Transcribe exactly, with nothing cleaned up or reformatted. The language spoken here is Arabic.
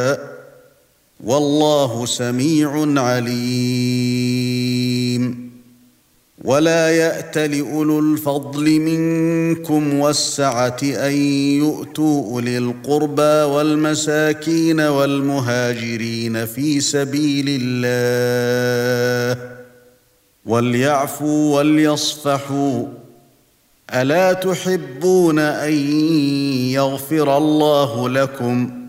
والله سميع عليم ولا يأتل أولو الفضل منكم والسعة أن يؤتوا أولي القربى والمساكين والمهاجرين في سبيل الله وليعفوا وليصفحوا ألا تحبون أن يغفر الله لكم